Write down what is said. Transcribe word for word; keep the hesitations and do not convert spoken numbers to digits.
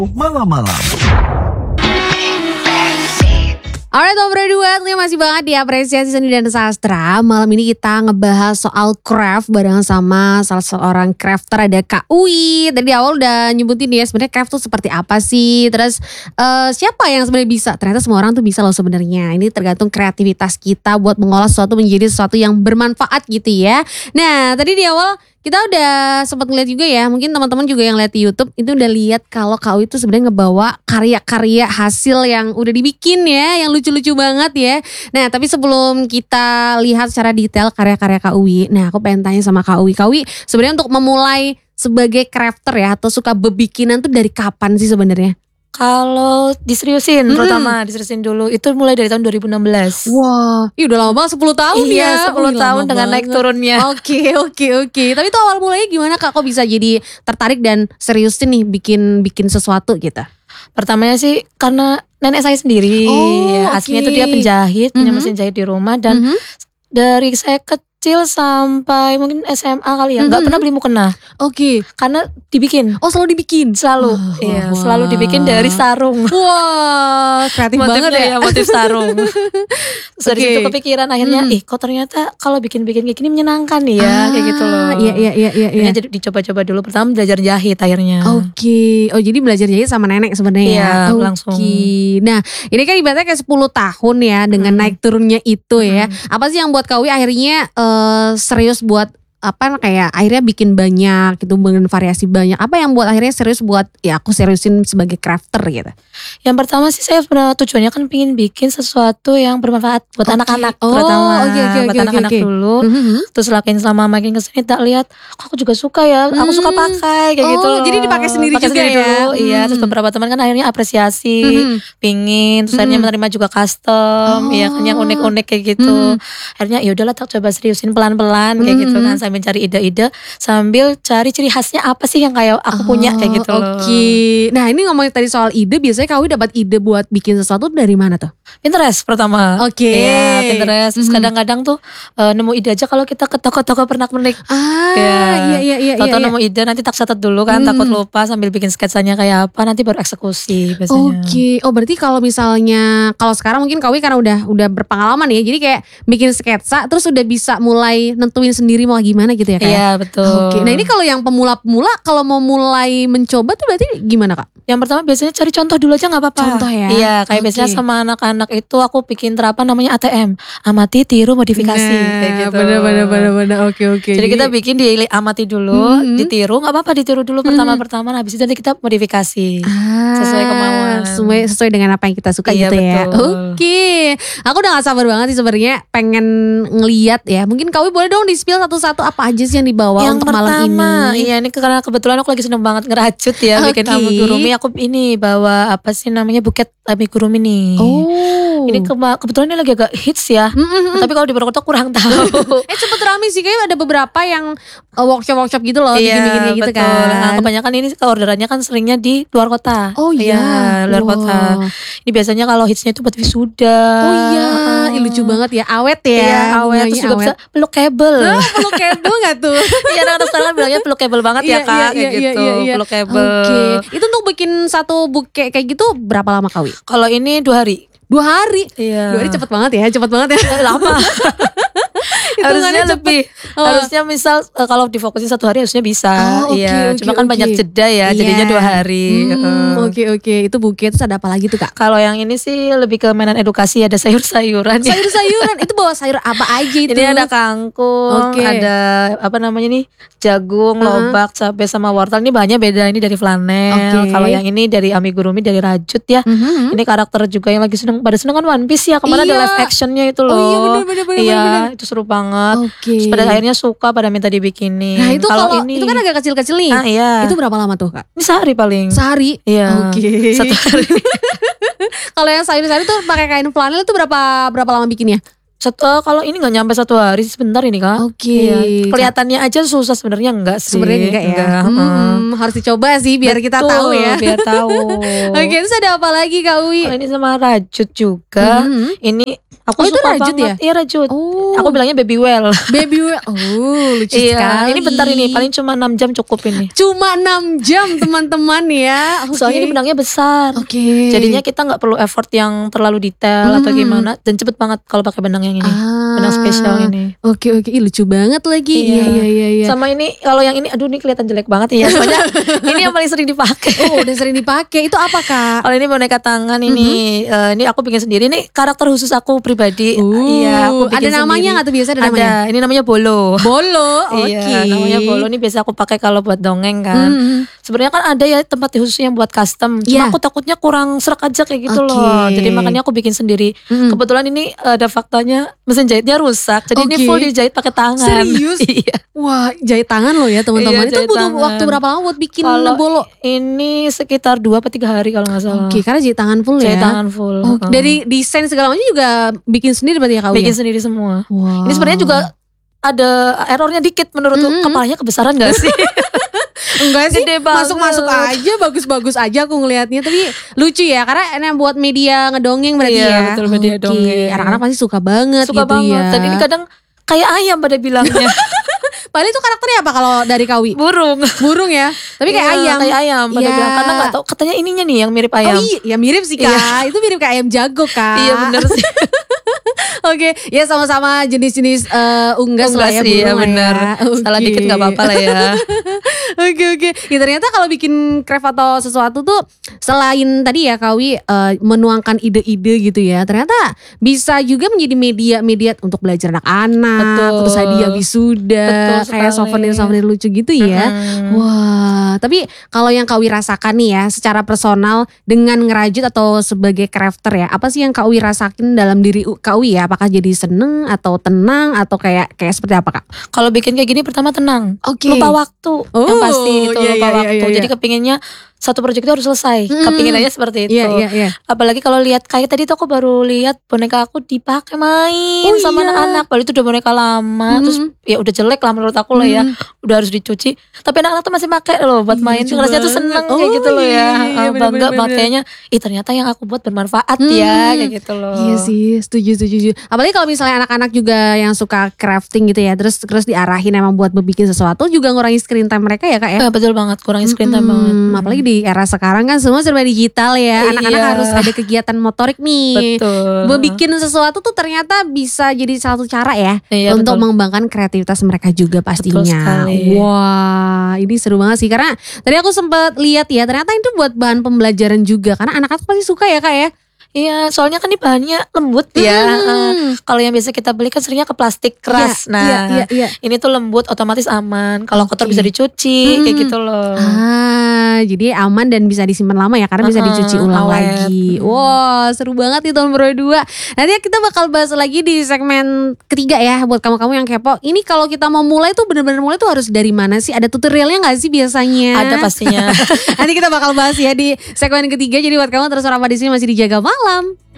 Malam-malam. Alright, Ngobrol Duet, ini masih banget di Apresiasi Seni dan Sastra. Malam ini kita ngebahas soal craft barengan sama salah seorang crafter, ada Kak Uwi. Tadi di awal udah nyebutin ya sebenarnya craft tuh seperti apa sih. Terus uh, siapa yang sebenarnya bisa? Ternyata semua orang tuh bisa loh sebenarnya. Ini tergantung kreativitas kita buat mengolah sesuatu menjadi sesuatu yang bermanfaat gitu ya. Nah, tadi di awal kita udah sempat ngeliat juga ya, mungkin teman-teman juga yang lihat di YouTube itu udah lihat kalau Kak Uwi itu sebenarnya ngebawa karya-karya hasil yang udah dibikin ya, yang lucu-lucu banget ya. Nah, tapi sebelum kita lihat secara detail karya-karya Kak Uwi, nah aku pengen tanya sama Kak Uwi. Kak Uwi sebenarnya untuk memulai sebagai crafter ya atau suka bebikinan tuh dari kapan sih sebenarnya? Kalau diseriusin, Mm-mm. terutama diseriusin dulu, itu mulai dari tahun dua ribu enam belas. Wah, ih udah lama banget sepuluh tahun Iya, ya. sepuluh Wih, tahun lama dengan naik banget. turunnya. Oke, oke, oke. Tapi itu awal mulanya gimana Kak? Kok bisa jadi tertarik dan seriusin nih bikin bikin sesuatu gitu? Pertamanya sih karena nenek saya sendiri. Oh, Aslinya oke. itu dia penjahit, punya Mhm. mesin jahit di rumah. Dan Mhm. dari saya kecil sampai mungkin S M A kali ya, nggak Mhm. pernah beli mukena. Oke. Karena dibikin. Oh, selalu dibikin. Selalu, Wah, iya, wah, selalu wah. dibikin dari sarung. Wah, kreatif banget Motifnya ya. ya, motif sarung. Terus dari Oke. situ kepikiran akhirnya, Hmm. ih kok ternyata kalau bikin-bikin kayak gini menyenangkan nih ya, kayak gitu loh. Iya, iya, iya, iya. Akhirnya jadi dicoba-coba dulu, pertama belajar jahit akhirnya. Oke, oh jadi belajar jahit sama nenek sebenarnya ya? Iya, Oke. langsung. Nah, ini kan ibaratnya kayak sepuluh tahun ya dengan Hmm. naik turunnya itu ya. Hmm. Apa sih yang buat Kak Uwi akhirnya eh, serius buat apa kayak akhirnya bikin banyak gitu dengan variasi banyak. Apa yang buat akhirnya serius buat ya aku seriusin sebagai crafter gitu? Yang pertama sih saya sebenarnya tujuannya kan pengen bikin sesuatu yang bermanfaat buat Oke. anak-anak Oh, terutama, oke, oke, buat oke, anak-anak oke. dulu. Mhm. Terus lakuin selama makin kesini tak lihat, kok aku juga suka ya, aku suka Hmm. pakai kayak Oh, gitu loh. jadi dipakai sendiri Pakai juga sendiri ya? dulu, iya. Terus Hmm. beberapa teman kan akhirnya apresiasi, Mhm. pingin, terus akhirnya Mhm. menerima juga custom, ya kan yang Oh. unik-unik kayak gitu. Mhm. Akhirnya ya udahlah tak coba seriusin pelan-pelan kayak gitu kan, Mhm. sambil cari ide-ide, sambil cari ciri khasnya apa sih yang kayak aku punya kayak gitu Oh, loh. Oke. Nah, ini ngomongin tadi soal ide, biasanya Kak Uwi dapat ide buat bikin sesuatu dari mana tuh? Pinterest pertama. Oke. Iya, Pinterest. Terus Mhm. kadang-kadang tuh eh, nemu ide aja kalau kita ke toko-toko pernak-pernik. Ah, Ya. iya iya iya Tahu-tahu iya. nemu ide nanti tak catat dulu kan, Hmm. takut lupa sambil bikin sketsanya kayak apa, nanti baru eksekusi biasanya. Oke. Oh, berarti kalau misalnya kalau sekarang mungkin Kak Uwi karena udah udah berpengalaman ya. Jadi kayak bikin sketsa terus udah bisa mulai nentuin sendiri mau gimana gitu ya Kak? Iya, betul. Oke. Nah, ini kalau yang pemula-pemula kalau mau mulai mencoba tuh berarti gimana Kak? Yang pertama biasanya cari contoh dulu aja nggak apa-apa. Contoh ya? Iya, kayak Oke. biasanya sama anak-anak itu aku bikin terapan namanya A T M, amati, tiru, modifikasi kayak gitu. Bener bener bener bener. Oke oke. Jadi kita bikin diamati dulu, Mhm. ditiru, nggak apa-apa ditiru dulu pertama-pertama, habis itu nanti kita modifikasi. Ah, Sesuai kemauan. Sesuai, sesuai dengan apa yang kita suka Iya, gitu ya. betul. Oke. Aku udah gak sabar banget sih sebenarnya pengen ngeliat ya. Mungkin Kak Uwi boleh dong di-spill satu-satu apa aja sih yang dibawa Yang untuk malam pertama, ini. iya ini karena kebetulan aku lagi seneng banget ngerajut ya, bikin Oke. amigurumi. Aku ini bawa apa sih namanya, buket amigurumi nih. Oh. Ini kema- kebetulan ini lagi agak hits ya. Mm-mm. Tapi kalau di Purwokerto kurang tahu. Eh cepet rame sih kayaknya ada beberapa yang uh, workshop-workshop gitu loh Iya, bikin-bikin kayak gitu betul. Nah, kan. kebanyakan ini kalau orderannya kan seringnya di luar kota. Oh iya. luar Wow. kota. Ini biasanya kalau hitsnya itu buat wisuda. Oh iya, Heeh. Ih, lucu banget ya, awet ya. Iya, awet. bunganya Terus juga awet. bisa pelukable. Ah, pelukable gak tuh? Iya, anak-anak sekarang kan bilangnya pelukable banget ya kak, kayak gitu, pelukable. Oke. Itu untuk bikin satu buke kayak gitu berapa lama Kak Uwi? Kalau ini dua hari. Dua hari. Iya. Dua hari cepet banget ya, cepet banget ya. Eh, lama. Hitungannya Harusnya cepet. lebih. Oh. Harusnya misal eh, kalau difokusin satu hari harusnya bisa. Oh, oke, Iya. oke, Cuma kan oke. banyak jeda ya, jadinya Iya. dua hari. Hmm, Heeh. Oke oke, itu buke terus ada apa lagi tuh Kak? Kalau yang ini sih lebih ke mainan edukasi, ada sayur-sayuran. ya. Sayur-sayuran itu bawa sayur apa aja itu? Ini ada kangkung, Oke. ada apa namanya nih, jagung, Uh-huh. lobak, cabai sama wortel. Ini bahannya beda, ini dari flanel. Oke. Kalau yang ini dari amigurumi, dari rajut ya. Mhm. Ini karakter juga yang lagi seneng, pada seneng kan One Piece ya. Kemarin Iya. ada live actionnya itu loh. Oh iya, bener, bener, bener, Iya, bener. itu seru banget. Oke. Terus pada akhirnya suka, pada minta dibikinin. Nah itu kalau ini itu kan agak kecil-kecil nih. Ah, iya. Itu berapa lama tuh Kak? Ini sehari paling. Sehari. Iya. Oke. Satu hari. Kalau yang sayur-sayur tuh pakai kain flanel itu berapa berapa lama bikinnya? Satu, eh, kalau ini nggak nyampe satu hari, sebentar ini kak. Oke. Iya. Kelihatannya aja susah, sebenarnya enggak sih. Sebenarnya enggak ya. heeh. Hmm, harus dicoba sih biar kita Betul, tahu ya. Biar tahu. Oke, terus ada apa lagi Kak Uwi? Kalau ini sama rajut juga. Mhm. Ini Aku Oh, itu suka rajut banget. ya? Iya rajut. Oh. Aku bilangnya baby well. Baby well. Oh, lucu Iya, sekali. ini bentar ini, paling cuma enam jam cukup ini. Cuma enam jam teman-teman ya. Okay. Soalnya ini benangnya besar. Oke. Okay. Jadinya kita nggak perlu effort yang terlalu detail Hmm. atau gimana, dan cepet banget kalau pakai benang yang ini. Ah. Benang spesial ini. Oke oke, Ih, lucu banget lagi. Iya iya iya. iya. Sama ini kalau yang ini, aduh ini kelihatan jelek banget ya. Soalnya ini yang paling sering dipakai. Oh, udah sering dipakai. Itu apa Kak? Kalau ini boneka tangan ini, mm-hmm. uh, ini aku bikin sendiri. Ini karakter khusus aku pribadi. Uh, iya, aku bikin ada namanya nggak tuh biasa ada namanya? Ada. Ini namanya Bolo. Bolo. Oke. Iya, namanya Bolo. Ini biasa aku pakai kalau buat dongeng kan. Mm-hmm. Sebenarnya kan ada ya tempat khusus yang buat custom. Cuma yeah. aku takutnya kurang serak aja kayak gitu okay. loh. Jadi makanya aku bikin sendiri. Mm-hmm. Kebetulan ini ada faktanya mesin jahitnya rusak. Jadi okay. ini full dijahit pakai tangan. Serius? Iya. Wah, jahit tangan loh ya teman-teman. Iya, itu butuh tangan. waktu berapa lama buat bikin kalau bolo? Ini sekitar dua atau tiga hari kalau nggak salah. Oke, okay, karena jahit tangan full jahit ya. Jahit tangan full. Oh, uh. Dari desain segala macam juga bikin sendiri berarti ya Kak? Bikin ya? sendiri semua. Wow. Ini sebenarnya juga ada errornya dikit menurutku. Mm-hmm. Kepalanya kebesaran gak sih? Enggak sih, masuk-masuk aja, bagus-bagus aja aku ngelihatnya. Tapi lucu ya, karena yang buat media ngedongeng berarti iya, ya. Betul, media okay. dongeng. Anak-anak pasti suka banget suka gitu banget. ya. Dan ini kadang kayak ayam pada bilangnya. Padahal itu karakternya apa kalau dari Kawi? Burung. Burung ya. Tapi kayak iya, ayam. Kayak ayam pada ya. bilang, karena gak tahu katanya ininya nih yang mirip ayam. Oh iya, ya mirip sih Kak. Iya. Itu mirip kayak ayam jago Kak. Iya bener sih. Oke, okay. ya sama-sama jenis-jenis uh, unggas, unggas lah ya burung iya, bener. ya. Okay. Salah dikit gak apa-apa lah ya. Oke oke. Ya ternyata kalau bikin craft atau sesuatu tuh selain tadi ya Kawi uh, menuangkan ide-ide gitu ya. Ternyata bisa juga menjadi media-media untuk belajar anak-anak, terus hadiah wisuda, kayak souvenir-souvenir lucu gitu ya. Hmm. Wah, tapi kalau yang Kawi rasakan nih ya secara personal dengan ngerajut atau sebagai crafter ya, apa sih yang Kawi rasakin dalam diri Kawi ya? Apakah jadi seneng atau tenang atau kayak kayak seperti apa Kak? Kalau bikin kayak gini pertama tenang, okay. lupa waktu, oh, yang pasti itu iya, lupa iya, waktu. iya, iya. Jadi kepinginnya satu proyek itu harus selesai, hmm. kepinginannya seperti itu. Iya, iya, iya. Apalagi kalau lihat kayak tadi tuh aku baru lihat boneka aku dipakai main oh, sama iya. anak-anak. Padahal itu udah boneka lama, hmm. terus ya udah jelek lah menurut aku loh ya, hmm. udah harus dicuci. Tapi anak-anak tuh masih pakai loh buat main. Iya, rasanya tuh seneng oh, kayak gitu loh ya, iya, bangga makanya. Ih ternyata yang aku buat bermanfaat hmm. ya, kayak gitu loh. Iya sih, setuju setuju. Apalagi kalau misalnya anak-anak juga yang suka crafting gitu ya, terus terus diarahin emang buat bikin sesuatu juga ngurangi screen time mereka ya Kak ya. Eh, betul banget, kurangi screen time hmm, banget. Hmm. Apalagi di era sekarang kan semua serba digital ya. Anak-anak iya. harus ada kegiatan motorik nih. Betul. Bikin sesuatu tuh ternyata bisa jadi satu cara ya iya, untuk betul. mengembangkan kreativitas mereka juga pastinya. Wah, ini seru banget sih karena tadi aku sempat lihat ya ternyata itu buat bahan pembelajaran juga karena anak-anak pasti suka ya Kak ya. Iya, soalnya kan ini bahannya lembut ya. Hmm. Uh, kalau yang biasa kita beli kan seringnya ke plastik keras. Ya, nah, ya, ya, ya. ini tuh lembut, otomatis aman. Kalau okay. kotor bisa dicuci, hmm. kayak gitu loh. Ah, jadi aman dan bisa disimpan lama ya karena uh-huh. bisa dicuci ulang awet. Lagi. Wow, seru banget nih tahun berdua. Nanti kita bakal bahas lagi di segmen ketiga ya buat kamu-kamu yang kepo. Ini kalau kita mau mulai tuh benar-benar mulai tuh harus dari mana sih? Ada tutorialnya nggak sih biasanya? Ada pastinya. Nanti kita bakal bahas ya di segmen ketiga. Jadi buat kamu terus orang di sini masih dijaga malam.